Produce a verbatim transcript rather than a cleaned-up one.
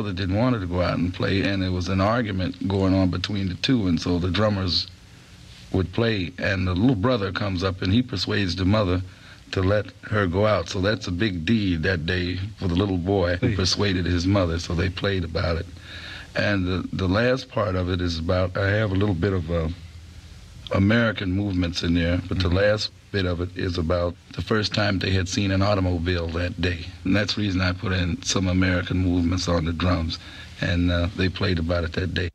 mother didn't want her to go out and play, and there was an argument going on between the two, and so the drummers would play, and the little brother comes up and he persuades the mother to let her go out. So that's a big deed that day for the little boy who persuaded his mother, so they played about it. And the, the last part of it is about, I have a little bit of uh, American movements in there, but mm-hmm. the last bit of it is about the first time they had seen an automobile that day. And that's the reason I put in some American movements on the drums, and uh, they played about it that day.